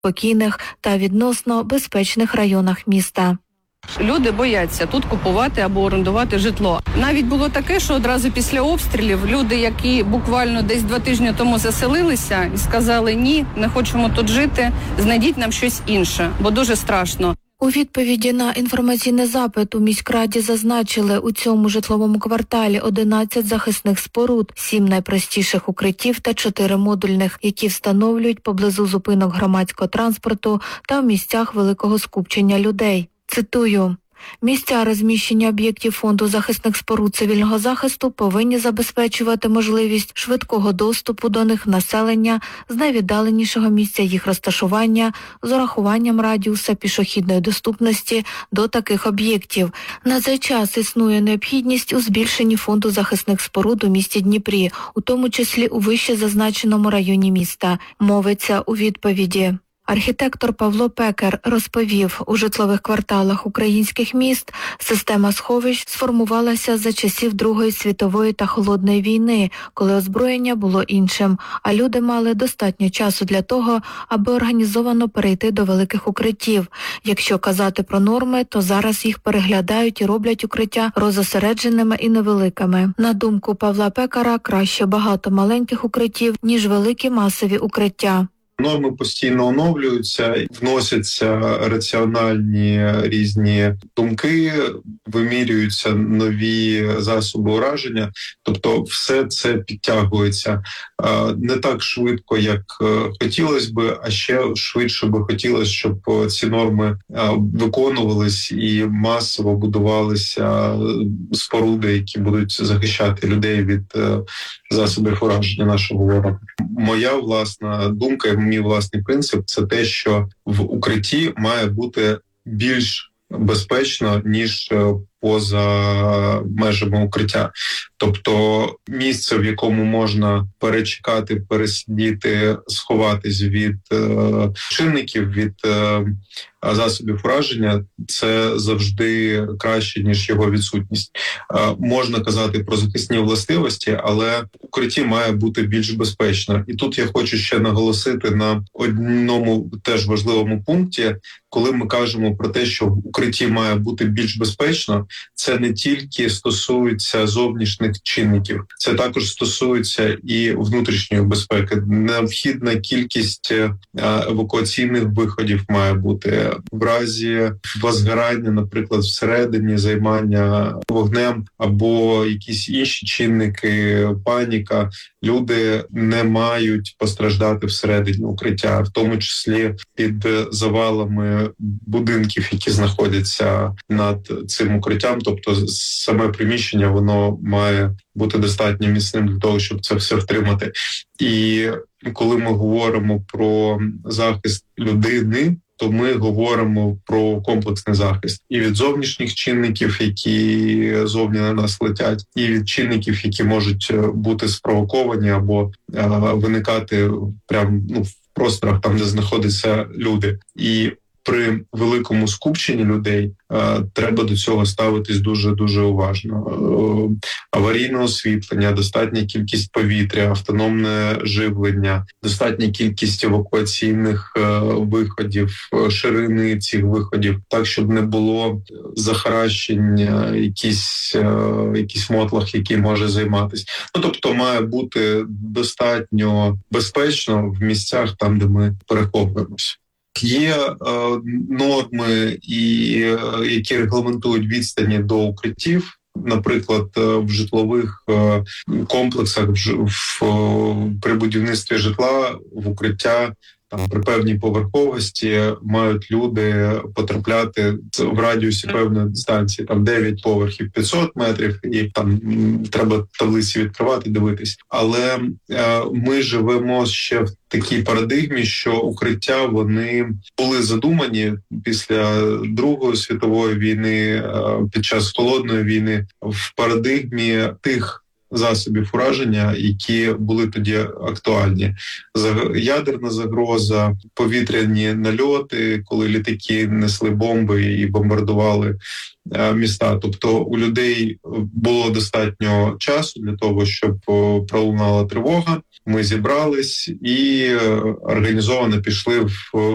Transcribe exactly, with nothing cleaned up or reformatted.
спокійних та відносно безпечних районах міста. Люди бояться тут купувати або орендувати житло. Навіть було таке, що одразу після обстрілів люди, які буквально десь два тижні тому заселилися і сказали «ні, не хочемо тут жити, знайдіть нам щось інше, бо дуже страшно». У відповіді на інформаційний запит у міськраді зазначили, у цьому житловому кварталі одинадцять захисних споруд, сім найпростіших укриттів та чотири модульних, які встановлюють поблизу зупинок громадського транспорту та в місцях великого скупчення людей. Цитую. Місця розміщення об'єктів фонду захисних споруд цивільного захисту повинні забезпечувати можливість швидкого доступу до них населення з найвіддаленішого місця їх розташування з урахуванням радіуса пішохідної доступності до таких об'єктів. На цей час існує необхідність у збільшенні фонду захисних споруд у місті Дніпрі, у тому числі у вище зазначеному районі міста, мовиться у відповіді. Архітектор Павло Пекер розповів, у житлових кварталах українських міст система сховищ сформувалася за часів Другої світової та Холодної війни, коли озброєння було іншим, а люди мали достатньо часу для того, аби організовано перейти до великих укриттів. Якщо казати про норми, то зараз їх переглядають і роблять укриття розосередженими і невеликими. На думку Павла Пекера, краще багато маленьких укриттів, ніж великі масові укриття. Норми постійно оновлюються, вносяться раціональні різні думки, вимірюються нові засоби ураження, тобто все це підтягується не так швидко, як хотілося би, а ще швидше би хотілося, щоб ці норми виконувались і масово будувалися споруди, які будуть захищати людей від засобів ураження нашого ворога. Моя власна думка, мій власний принцип – це те, що в укритті має бути більш безпечно, ніж поза межами укриття. Тобто місце, в якому можна перечекати, пересидіти, сховатись від е, чинників, від е, засобів ураження, це завжди краще, ніж його відсутність. Е, можна казати про захисні властивості, але в укритті має бути більш безпечно. І тут я хочу ще наголосити на одному теж важливому пункті, коли ми кажемо про те, що в укритті має бути більш безпечно, це не тільки стосується зовнішніх чинників, це також стосується і внутрішньої безпеки. Необхідна кількість евакуаційних виходів має бути. В разі возгорання, наприклад, всередині, займання вогнем або якісь інші чинники, паніка, люди не мають постраждати всередині укриття, в тому числі під завалами будинків, які знаходяться над цим укриттям. Тобто саме приміщення, воно має бути достатньо міцним для того, щоб це все втримати. І коли ми говоримо про захист людини, то ми говоримо про комплексний захист і від зовнішніх чинників, які зовні на нас летять, і від чинників, які можуть бути спровоковані або е, виникати прямо ну, в просторах, там, де знаходяться люди. І при великому скупченні людей е, треба до цього ставитись дуже-дуже уважно. Е, аварійне освітлення, достатня кількість повітря, автономне живлення, достатня кількість евакуаційних е, виходів, ширини цих виходів, так, щоб не було захаращення, якісь, е, якийсь мотлах, який може займатися. Ну, тобто має бути достатньо безпечно в місцях там, де ми переховуємося. Є е, норми, і, е, які регламентують відстані до укриттів. Наприклад, в житлових е, комплексах в, в, при будівництві житла в укриття там при певній поверховості мають люди потрапляти в радіусі певної дистанції, там дев'ять поверхів, п'ятсот метрів, і там треба таблиці відкривати, дивитись. Але е, ми живемо ще в такій парадигмі, що укриття, вони були задумані після Другої світової війни, е, під час Холодної війни, в парадигмі тих засобів ураження, які були тоді актуальні. Ядерна загроза, повітряні нальоти, коли літаки несли бомби і бомбардували міста. Тобто у людей було достатньо часу для того, щоб пролунала тривога. Ми зібрались і організовано пішли в